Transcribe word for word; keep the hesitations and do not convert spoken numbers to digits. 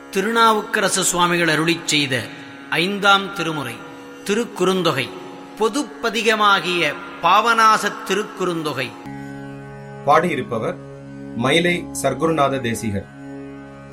திருநாவுக்கரசு சுவாமிகள் அருளிச் செய்த ஐந்தாம் திருமுறை திருக்குறுந்தொகை, பொதுப்பதிகமாகிய பாவநாசத் திருக்குறுந்தொகை. பாடியிருப்பவர் மயிலை சர்க்குருநாத தேசிகர்.